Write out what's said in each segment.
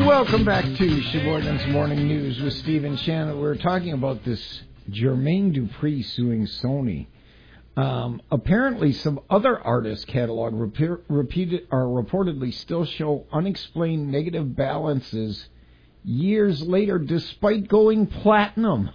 Welcome back to Sheboygan's Morning News with Steve and Shannon. We're talking about this Jermaine Dupri suing Sony. Apparently, some other artists' catalog reportedly still show unexplained negative balances years later, despite going platinum.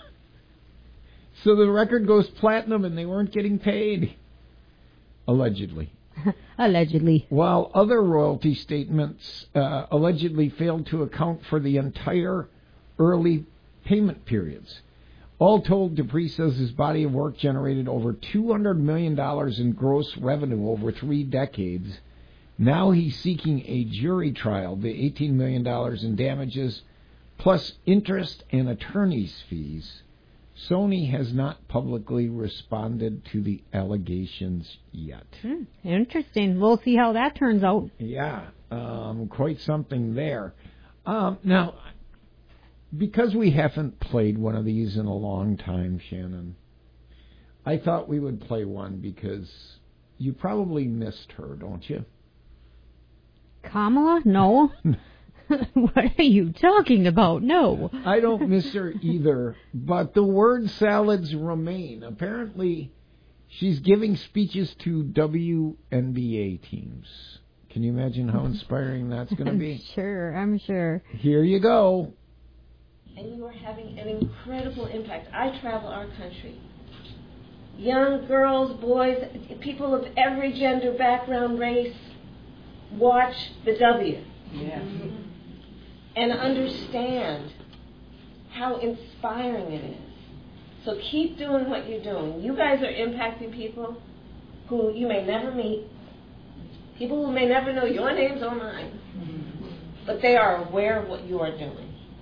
So the record goes platinum, and they weren't getting paid, allegedly. Allegedly. While other royalty statements allegedly failed to account for the entire early payment periods. All told, Dupri says his body of work generated over $200 million in gross revenue over 3 decades. Now he's seeking a jury trial, the $18 million in damages, plus interest and attorney's fees. Sony has not publicly responded to the allegations yet. Interesting. We'll see how that turns out. Yeah, quite something there. Now, because we haven't played one of these in a long time, Shannon, I thought we would play one because you probably missed her, don't you? Kamala? No. What are you talking about? No. I don't miss her either, but the word salads remain. Apparently, she's giving speeches to WNBA teams. Can you imagine how inspiring that's going to be? Sure, I'm sure. Here you go. And you are having an incredible impact. I travel our country. Young girls, boys, people of every gender, background, race, watch the W. Yeah. And understand how inspiring it is. So keep doing what you're doing. You guys are impacting people who you may never meet, people who may never know your names or mine, but they are aware of what you are doing.